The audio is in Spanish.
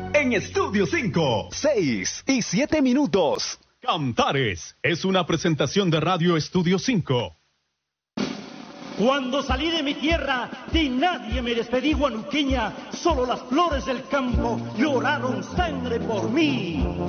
En Estudio 5, 6 y 7 minutos. Cantares es una presentación de Radio Estudio 5. Cuando salí de mi tierra, de nadie me despedí, guanuqueña, solo las flores del campo lloraron sangre por mí.